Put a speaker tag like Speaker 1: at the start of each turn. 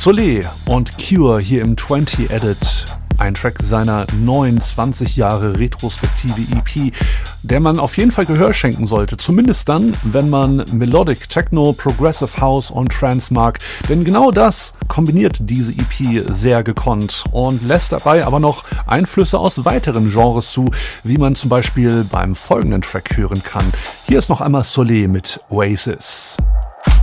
Speaker 1: Soleil und Cure hier im 20 Edit. Ein Track seiner neuen 20 Jahre Retrospektive EP, der man auf jeden Fall Gehör schenken sollte. Zumindest dann, wenn man Melodic Techno, Progressive House und Trance mag. Denn genau das kombiniert diese EP sehr gekonnt und lässt dabei aber noch Einflüsse aus weiteren Genres zu, wie man zum Beispiel beim folgenden Track hören kann. Hier ist noch einmal Soleil mit Oasis.